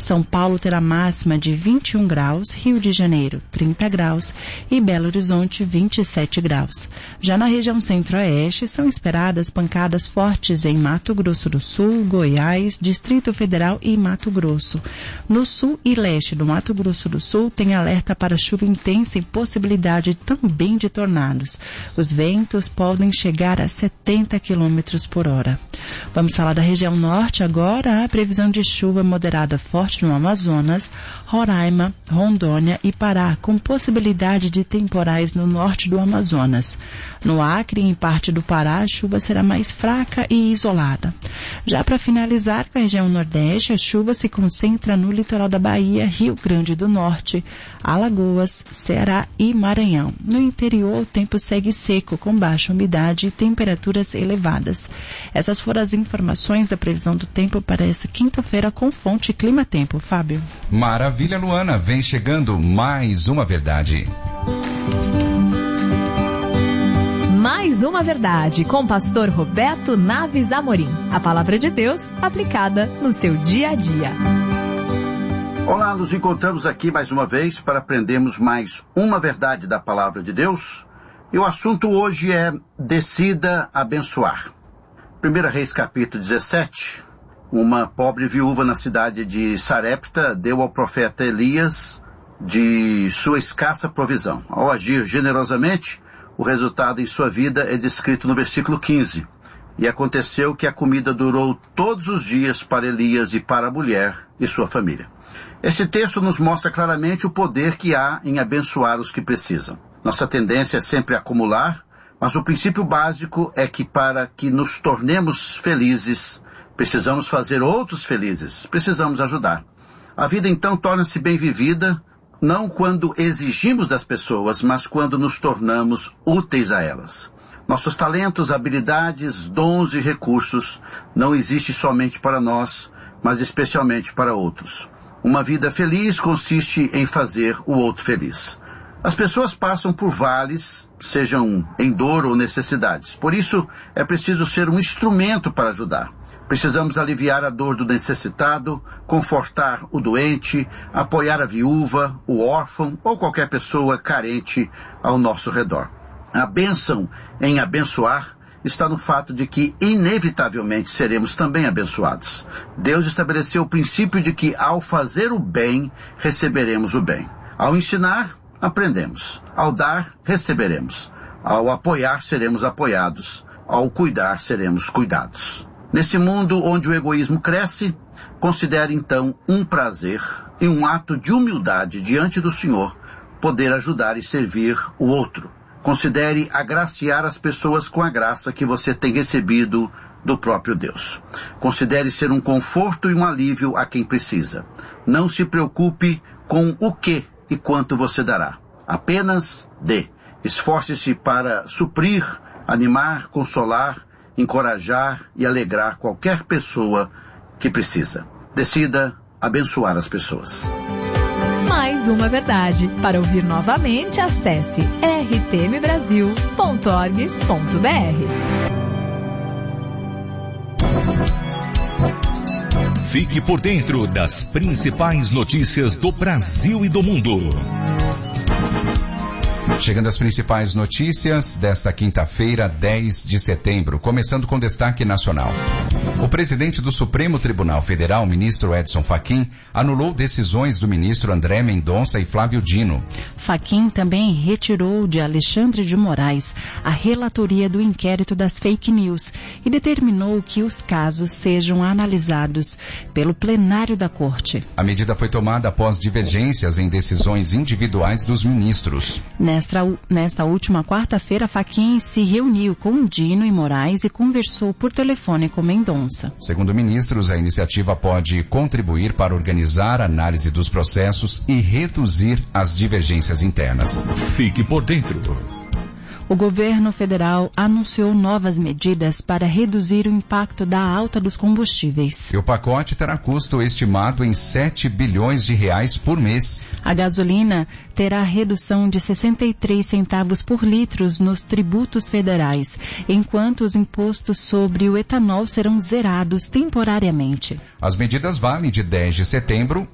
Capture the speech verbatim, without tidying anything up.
São Paulo terá máxima de vinte e um graus, Rio de Janeiro trinta graus e Belo Horizonte vinte e sete graus. Já na região centro-oeste são esperadas pancadas fortes em Mato Grosso do Sul, Goiás, Distrito Federal e Mato Grosso. No sul e leste do Mato Grosso do Sul tem alerta para chuva intensa e possibilidade também de tornados. Os ventos podem chegar a setenta quilômetros por hora. Vamos falar da região norte agora. A previsão de chuva moderada forte no Amazonas, Roraima, Rondônia e Pará, com possibilidade de temporais no norte do Amazonas. No Acre e em parte do Pará, a chuva será mais fraca e isolada. Já para finalizar, com a região nordeste, a chuva se concentra no litoral da Bahia, Rio Grande do Norte, Alagoas, Ceará e Maranhão. No interior, o tempo segue seco, com baixa umidade e temperaturas elevadas. Essas foram as informações da previsão do tempo para essa quinta-feira com fonte Clima Tempo. Fábio. Maravilha, Luana. Vem chegando mais uma verdade. Mais uma verdade com o pastor Roberto Naves Amorim. A palavra de Deus aplicada no seu dia a dia. Olá, nos encontramos aqui mais uma vez para aprendermos mais uma verdade da palavra de Deus. E o assunto hoje é decida abençoar. primeira Reis capítulo dezessete, uma pobre viúva na cidade de Sarepta deu ao profeta Elias de sua escassa provisão. Ao agir generosamente, o resultado em sua vida é descrito no versículo quinze. E aconteceu que a comida durou todos os dias para Elias e para a mulher e sua família. Este texto nos mostra claramente o poder que há em abençoar os que precisam. Nossa tendência é sempre acumular, mas o princípio básico é que para que nos tornemos felizes, precisamos fazer outros felizes, precisamos ajudar. A vida então torna-se bem vivida, não quando exigimos das pessoas, mas quando nos tornamos úteis a elas. Nossos talentos, habilidades, dons e recursos não existem somente para nós, mas especialmente para outros. Uma vida feliz consiste em fazer o outro feliz. As pessoas passam por vales, sejam em dor ou necessidades. Por isso, é preciso ser um instrumento para ajudar. Precisamos aliviar a dor do necessitado, confortar o doente, apoiar a viúva, o órfão ou qualquer pessoa carente ao nosso redor. A bênção em abençoar está no fato de que, inevitavelmente, seremos também abençoados. Deus estabeleceu o princípio de que, ao fazer o bem, receberemos o bem. Ao ensinar, aprendemos. Ao dar, receberemos. Ao apoiar, seremos apoiados. Ao cuidar, seremos cuidados. Nesse mundo onde o egoísmo cresce, considere então um prazer e um ato de humildade diante do Senhor poder ajudar e servir o outro. Considere agraciar as pessoas com a graça que você tem recebido do próprio Deus. Considere ser um conforto e um alívio a quem precisa. Não se preocupe com o que e quanto você dará. Apenas dê. Esforce-se para suprir, animar, consolar, encorajar e alegrar qualquer pessoa que precisa. Decida abençoar as pessoas. Mais uma verdade. Para ouvir novamente, acesse r t m brasil ponto org ponto b r. Fique por dentro das principais notícias do Brasil e do mundo. Chegando às principais notícias desta quinta-feira, dez de setembro, começando com destaque nacional. O presidente do Supremo Tribunal Federal, ministro Edson Fachin, anulou decisões do ministro André Mendonça e Flávio Dino. Fachin também retirou de Alexandre de Moraes a relatoria do inquérito das fake news e determinou que os casos sejam analisados pelo plenário da Corte. A medida foi tomada após divergências em decisões individuais dos ministros. Nesta, nesta última quarta-feira, Fachin se reuniu com Dino e Moraes e conversou por telefone com Mendonça. Segundo ministros, a iniciativa pode contribuir para organizar a análise dos processos e reduzir as divergências internas. Fique por dentro. O governo federal anunciou novas medidas para reduzir o impacto da alta dos combustíveis. E o pacote terá custo estimado em sete bilhões de reais por mês. A gasolina terá redução de sessenta e três centavos por litro nos tributos federais, enquanto os impostos sobre o etanol serão zerados temporariamente. As medidas valem de dez de setembro